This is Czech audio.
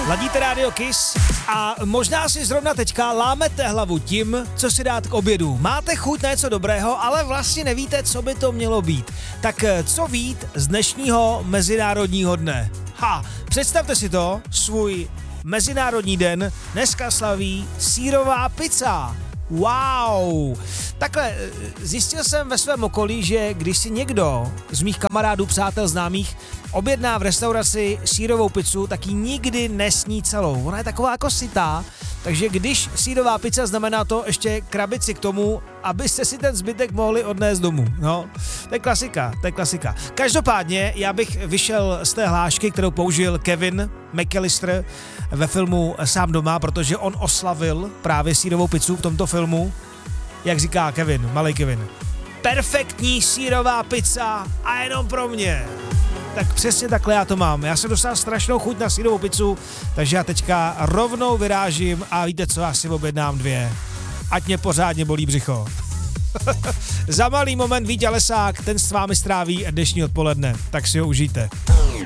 Ladíte Radio Kiss a možná si zrovna teďka lámete hlavu tím, co si dát k obědu. Máte chuť na něco dobrého, ale vlastně nevíte, co by to mělo být. Tak co vít z dnešního Mezinárodního dne? Představte si to, svůj Mezinárodní den dneska slaví sýrová pizza. Wow! Takhle, zjistil jsem ve svém okolí, že když si někdo z mých kamarádů, přátel, známých objedná v restauraci sýrovou pizzu, tak ji nikdy nesní celou. Ona je taková jako sytá, takže když sýrová pizza, znamená to ještě krabici k tomu, abyste si ten zbytek mohli odnést domů. No, to je klasika. Každopádně já bych vyšel z té hlášky, kterou použil Kevin McAllister ve filmu Sám doma, protože on oslavil právě sýrovou pizzu v tomto filmu. Jak říká Kevin, malej Kevin. Perfektní sýrová pizza a jenom pro mě. Tak přesně takhle já to mám. Já jsem dostal strašnou chuť na sýrovou pizzu, takže já teďka rovnou vyrážím a víte co, já si objednám 2. Ať mě pořádně bolí břicho. Za malý moment Vít Lesák, ten s vámi stráví dnešní odpoledne, tak si ho užijte.